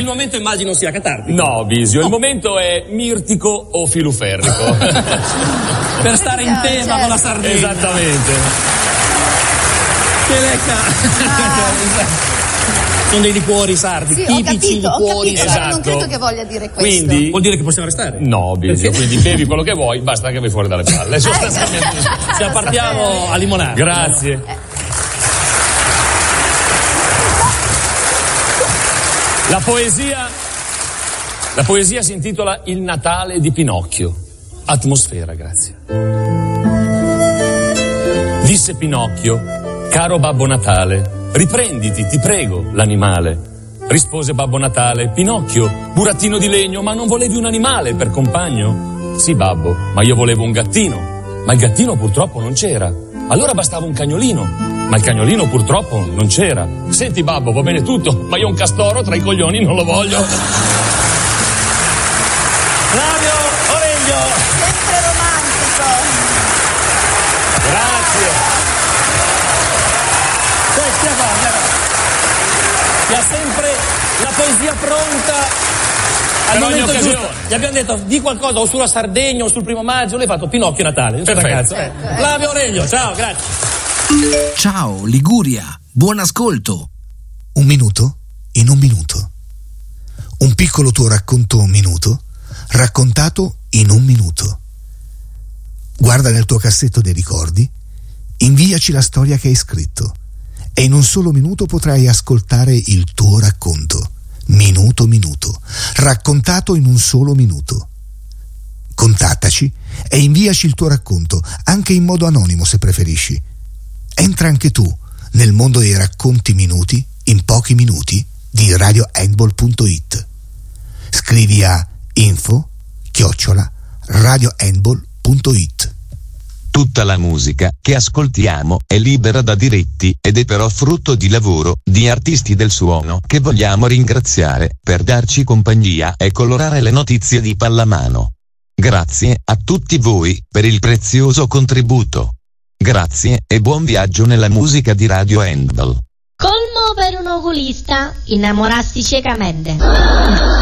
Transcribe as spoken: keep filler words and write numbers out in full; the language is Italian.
momento immagino sia catartico. No, Bisio, no. Il momento è mirtico o filuferrico. Per stare in tema certo. con la Sardegna. Esattamente. Che lecca. Ah. Sono dei liquori sardi, sì, tipici ho capito, liquori ho capito, sardi. Non credo che voglia dire questo. Quindi vuol dire che possiamo restare? No, Bisio, quindi bevi quello che vuoi, basta che vai fuori dalle palle. Sostanzialmente. Se partiamo a limonare. Grazie. Eh. La poesia La poesia si intitola Il Natale di Pinocchio. Atmosfera, grazie. Disse Pinocchio: caro Babbo Natale, riprenditi, ti prego, l'animale. Rispose Babbo Natale: Pinocchio, burattino di legno, ma non volevi un animale per compagno? Sì, babbo, ma io volevo un gattino. Ma il gattino purtroppo non c'era. Allora bastava un cagnolino. Ma il cagnolino purtroppo non c'era. Senti, babbo, va bene tutto, ma io un castoro tra i coglioni non lo voglio. Flavio Oreglio. Sempre romantico. Grazie. Stia qua, stia qua. Che ha sempre la poesia pronta al per momento ogni giusto. occasione. Gli abbiamo detto di qualcosa o sulla Sardegna o sul primo maggio, lei ha fatto Pinocchio Natale. Non so perfetto. cazzo, eh. Flavio Oreglio, ciao, grazie. Ciao Liguria, buon ascolto. Un minuto in un minuto. Un piccolo tuo racconto un minuto, raccontato in un minuto. Guarda nel tuo cassetto dei ricordi, inviaci la storia che hai scritto e in un solo minuto potrai ascoltare il tuo racconto. Minuto minuto, raccontato in un solo minuto. Contattaci e inviaci il tuo racconto, anche in modo anonimo se preferisci. Entra anche tu nel mondo dei racconti minuti in pochi minuti di radio handball punto it. Scrivi a info chiocciola radio handball punto it. Tutta la musica che ascoltiamo è libera da diritti ed è però frutto di lavoro di artisti del suono che vogliamo ringraziare per darci compagnia e colorare le notizie di pallamano. Grazie a tutti voi per il prezioso contributo. Grazie e buon viaggio nella musica di Radio Handball. Colmo per un oculista, innamorarsi ciecamente.